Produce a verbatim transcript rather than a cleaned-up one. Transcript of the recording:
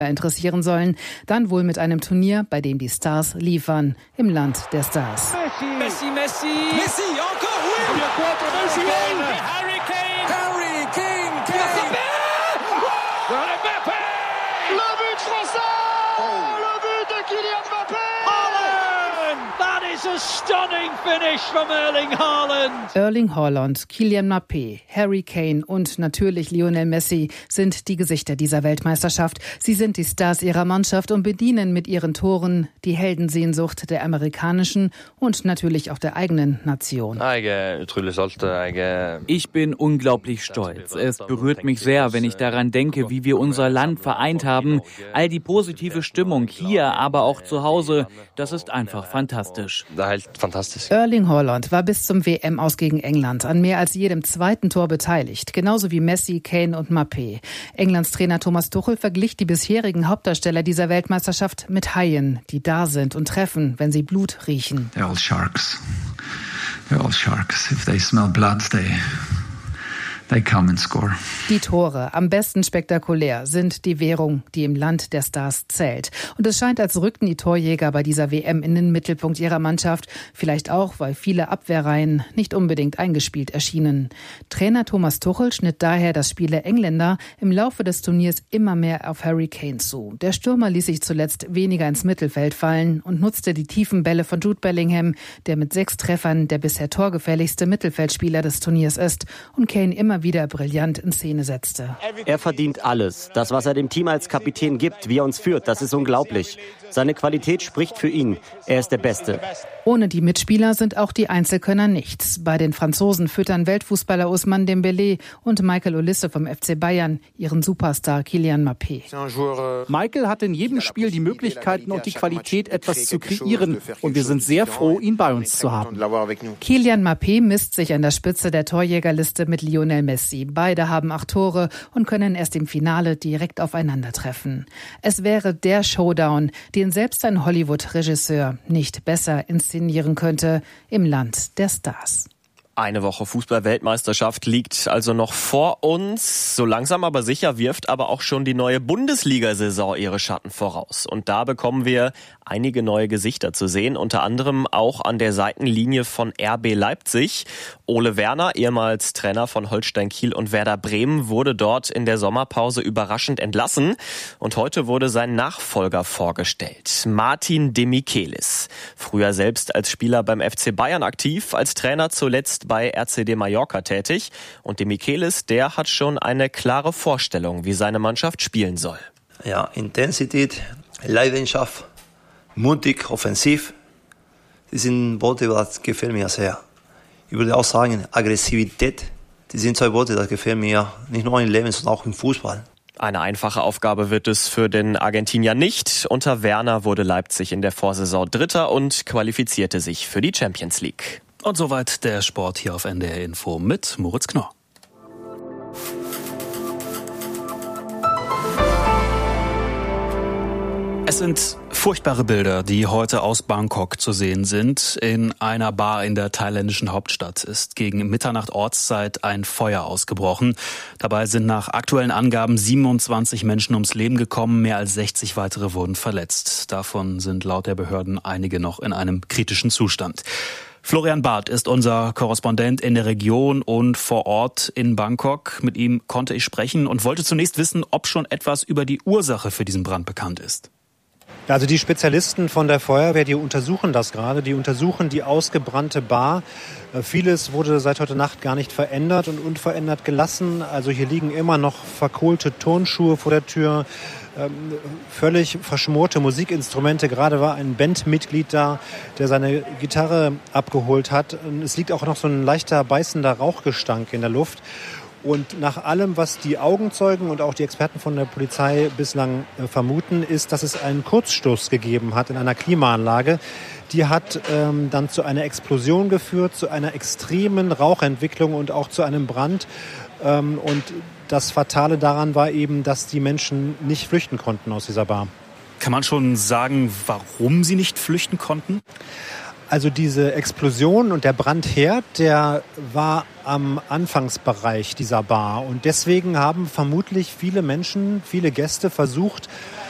interessieren sollen, dann wohl mit einem Turnier, bei dem die Stars liefern, im Land der Stars. Messi, Messi, Messi, Messi, encore, oui! Messi, Harry Kane, Harry Kane, Kane! Mbappé! Le but français! Le but de Kylian Mbappé! Haaland! That is a stunning finish from Erling Haaland! Erling Haaland, Kylian Mbappé, Harry Kane und natürlich Lionel Messi sind die Gesichter dieser Weltmeisterschaft. Sie sind die Stars ihrer Mannschaft und bedienen mit ihren Toren die Heldensehnsucht der amerikanischen und natürlich auch der eigenen Nation. Ich bin unglaublich stolz. Es berührt mich sehr, wenn ich daran denke, wie wir unser Land vereint haben. All die positive Stimmung hier, aber auch zu Hause, das ist einfach fantastisch. Erling Haaland war bis zum W M-Aus gegen England an mehr als jedem zweiten Tor beteiligt, genauso wie Messi, Kane und Mbappé. Englands Trainer Thomas Tuchel verglich die bisherigen Hauptdarsteller dieser Weltmeisterschaft mit Haien, die da sind und treffen, wenn sie Blut riechen. They're all sharks. They're all sharks. If they smell blood, they... They come and score. Die Tore, am besten spektakulär, sind die Währung, die im Land der Stars zählt. Und es scheint, als rückten die Torjäger bei dieser W M in den Mittelpunkt ihrer Mannschaft. Vielleicht auch, weil viele Abwehrreihen nicht unbedingt eingespielt erschienen. Trainer Thomas Tuchel schnitt daher das Spiel der Engländer im Laufe des Turniers immer mehr auf Harry Kane zu. Der Stürmer ließ sich zuletzt weniger ins Mittelfeld fallen und nutzte die tiefen Bälle von Jude Bellingham, der mit sechs Treffern der bisher torgefährlichste Mittelfeldspieler des Turniers ist und Kane immer wieder brillant in Szene setzte. Er verdient alles. Das, was er dem Team als Kapitän gibt, wie er uns führt, das ist unglaublich. Seine Qualität spricht für ihn. Er ist der Beste. Ohne die Mitspieler sind auch die Einzelkönner nichts. Bei den Franzosen füttern Weltfußballer Ousmane Dembélé und Michael Olise vom F C Bayern ihren Superstar Kylian Mbappé. Michael hat in jedem Spiel die Möglichkeiten und die Qualität, etwas zu kreieren. Und wir sind sehr froh, ihn bei uns zu haben. Kylian Mbappé misst sich an der Spitze der Torjägerliste mit Lionel Messi. Beide haben acht Tore und können erst im Finale direkt aufeinandertreffen. Es wäre der Showdown, den selbst ein Hollywood-Regisseur nicht besser inszenieren könnte im Land der Stars. Eine Woche Fußball-Weltmeisterschaft liegt also noch vor uns. So langsam aber sicher wirft aber auch schon die neue Bundesliga-Saison ihre Schatten voraus. Und da bekommen wir einige neue Gesichter zu sehen, unter anderem auch an der Seitenlinie von R B Leipzig. Ole Werner, ehemals Trainer von Holstein Kiel und Werder Bremen, wurde dort in der Sommerpause überraschend entlassen. Und heute wurde sein Nachfolger vorgestellt, Martin de Michelis. Früher selbst als Spieler beim F C Bayern aktiv, als Trainer zuletzt bei R C D Mallorca tätig. Und de Michelis, der hat schon eine klare Vorstellung, wie seine Mannschaft spielen soll. Ja, Intensität, Leidenschaft, mutig, offensiv. Das sind Worte, das gefällt mir sehr. Ich würde auch sagen, Aggressivität. Das sind zwei Worte, das gefällt mir nicht nur im Leben, sondern auch im Fußball. Eine einfache Aufgabe wird es für den Argentinier nicht. Unter Werner wurde Leipzig in der Vorsaison Dritter und qualifizierte sich für die Champions League. Und soweit der Sport hier auf N D R Info mit Moritz Knorr. Es sind furchtbare Bilder, die heute aus Bangkok zu sehen sind. In einer Bar in der thailändischen Hauptstadt ist gegen Mitternacht Ortszeit ein Feuer ausgebrochen. Dabei sind nach aktuellen Angaben siebenundzwanzig Menschen ums Leben gekommen, mehr als sechzig weitere wurden verletzt. Davon sind laut der Behörden einige noch in einem kritischen Zustand. Florian Barth ist unser Korrespondent in der Region und vor Ort in Bangkok. Mit ihm konnte ich sprechen und wollte zunächst wissen, ob schon etwas über die Ursache für diesen Brand bekannt ist. Also die Spezialisten von der Feuerwehr, die untersuchen das gerade. Die untersuchen die ausgebrannte Bar. Vieles wurde seit heute Nacht gar nicht verändert und unverändert gelassen. Also hier liegen immer noch verkohlte Turnschuhe vor der Tür, ähm, völlig verschmorte Musikinstrumente. Gerade war ein Bandmitglied da, der seine Gitarre abgeholt hat. Es liegt auch noch so ein leichter beißender Rauchgestank in der Luft. Und nach allem, was die Augenzeugen und auch die Experten von der Polizei bislang äh, vermuten, ist, dass es einen Kurzstoß gegeben hat in einer Klimaanlage. Die hat ähm, dann zu einer Explosion geführt, zu einer extremen Rauchentwicklung und auch zu einem Brand. Ähm, und das Fatale daran war eben, dass die Menschen nicht flüchten konnten aus dieser Bar. Kann man schon sagen, warum sie nicht flüchten konnten? Also diese Explosion und der Brandherd, der war am Anfangsbereich dieser Bar. Und deswegen haben vermutlich viele Menschen, viele Gäste versucht,